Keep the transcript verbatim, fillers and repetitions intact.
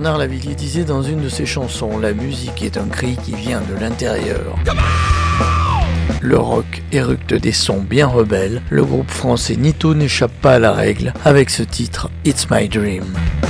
Bernard Lavilliers disait dans une de ses chansons, la musique est un cri qui vient de l'intérieur. Le rock éructe des sons bien rebelles. Le groupe français Nito n'échappe pas à la règle avec ce titre It's My Dream.